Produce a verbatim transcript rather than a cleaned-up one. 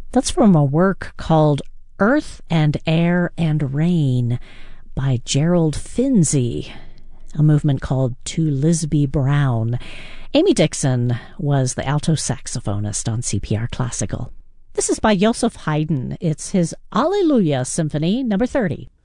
That's from a work called Earth and Air and Rain by Gerald Finzi, a movement called To Lisby Brown. Amy Dixon was the alto saxophonist on C P R Classical. This is by Joseph Haydn. It's his Alleluia Symphony, number thirty.